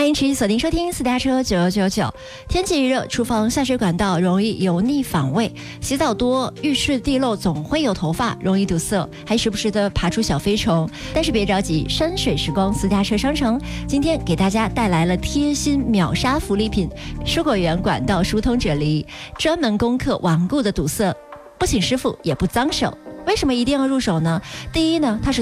欢迎持续锁定收听私家车9999。天气一热，厨房下水管道容易油腻反胃，洗澡多，浴室地漏总会有头发，容易堵塞，还时不时的爬出小飞虫。但是别着急，山水时光私家车商城今天给大家带来了贴心秒杀福利品——蔬果园管道疏通啫喱，专门攻克顽固的堵塞，不请师傅也不脏手。为什么一定要入手呢？第一呢，它是